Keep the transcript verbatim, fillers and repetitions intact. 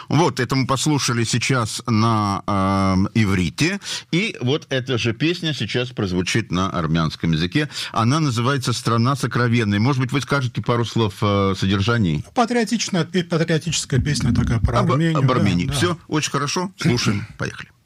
Вот, это мы послушали сейчас на э, иврите, и вот эта же песня сейчас прозвучит на армянском языке. Она называется «Страна сокровенная». Может быть, вы скажете пару слов о содержании? Патриотичная, патриотическая песня такая про об, Армению. Об Армении. Да, Все, да. очень хорошо. Слушаем. Поехали.